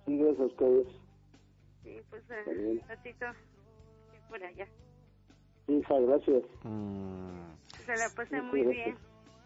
Sí, gracias a ustedes. Sí, pues ratito, sí, por allá. Sí, hija, gracias. Se la pasé muy bien.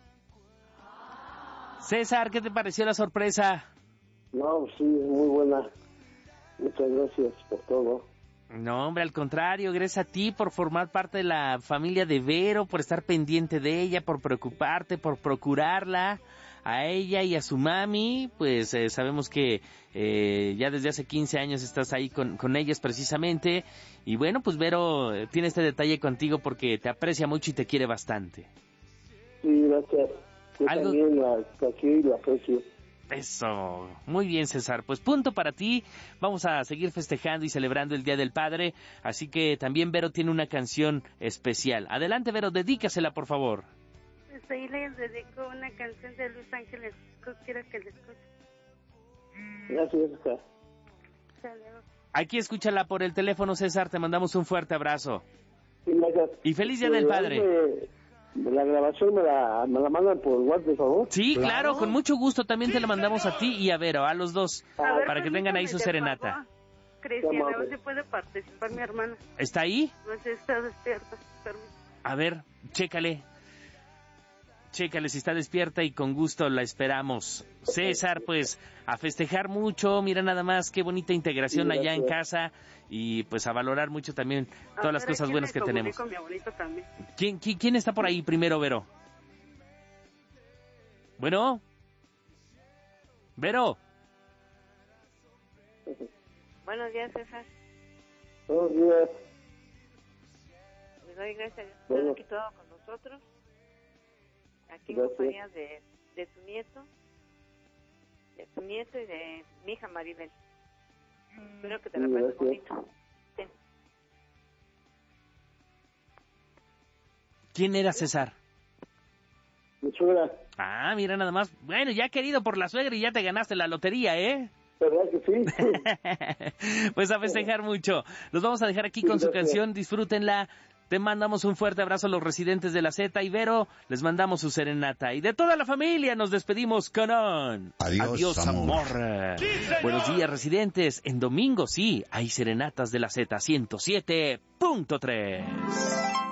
César, ¿qué te pareció la sorpresa? No, sí, es muy buena. Muchas gracias por todo. No, hombre, al contrario, gracias a ti por formar parte de la familia de Vero, por estar pendiente de ella, por preocuparte, por procurarla, a ella y a su mami. Pues sabemos que ya desde hace 15 años estás ahí con ellas precisamente. Y bueno, pues Vero tiene este detalle contigo porque te aprecia mucho y te quiere bastante. Sí, gracias. Yo también aquí la aprecio. Eso, muy bien, César, pues punto para ti. Vamos a seguir festejando y celebrando el Día del Padre, así que también Vero tiene una canción especial. Adelante, Vero, dedícasela, por favor. Pues ahí les dedico una canción de Luis Ángeles, quiero que la escuche. Gracias, hija. Aquí escúchala por el teléfono, César, te mandamos un fuerte abrazo. Sí, gracias. Y feliz Día del Padre. La grabación me la mandan por WhatsApp, por favor. Sí, claro, con mucho gusto. También te la mandamos a ti y a Vero, a los dos, para que tengan ahí su serenata. Cristian, a ver si puede participar mi hermana. ¿Está ahí? Pues está despierta. A ver, chécale si está despierta y con gusto la esperamos. César, pues a festejar mucho, mira nada más qué bonita integración allá en casa y pues a valorar mucho también todas las cosas buenas que tenemos. Con mi abuelito también. ¿Quién está por ahí primero, Vero? Bueno. Vero. Buenos días, César. Buenos días. Les doy gracias a Dios por aquí todo con nosotros. Aquí en compañía de tu nieto y de mi hija Maribel. Espero que te la pases bonito. Sí. ¿Quién era César? Mi suegra. Ah, mira nada más. Bueno, ya querido por la suegra y ya te ganaste la lotería, ¿eh? ¿Verdad que sí? Pues a festejar mucho. Los vamos a dejar aquí con su canción, disfrútenla. Te mandamos un fuerte abrazo a los residentes de la Z y Vero, les mandamos su serenata. Y de toda la familia nos despedimos con un... Adiós, amor. Sí, buenos días, residentes. En domingo, sí, hay serenatas de la Z 107.3.